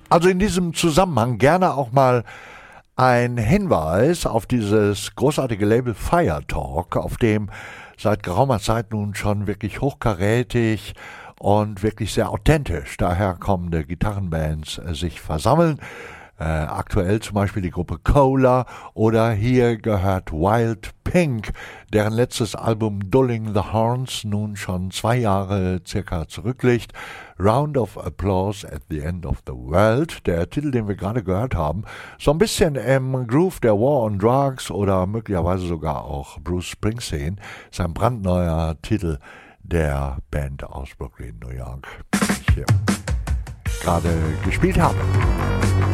Also in diesem Zusammenhang gerne auch mal ein Hinweis auf dieses großartige Label Fire Talk, auf dem seit geraumer Zeit nun schon wirklich hochkarätig und wirklich sehr authentisch daherkommende Gitarrenbands sich versammeln. Aktuell zum Beispiel die Gruppe Cola oder hier gehört Wild Pink, deren letztes Album Dulling the Horns nun schon 2 Jahre circa zurückliegt. Round of Applause at the End of the World, der Titel, den wir gerade gehört haben, so ein bisschen im Groove der War on Drugs oder möglicherweise sogar auch Bruce Springsteen, ist ein brandneuer Titel der Band aus Brooklyn, New York, die ich hier gerade gespielt habe.